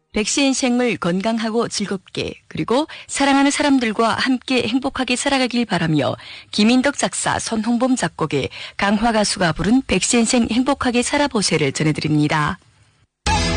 백시의 생을 건강하고 즐겁게 그리고 사랑하는 사람들과 함께 행복하게 살아가길 바라며 김인덕 작사, 손홍범 작곡의 강화 가수가 부른 백시의 생 행복하게 살아보세를 전해드립니다.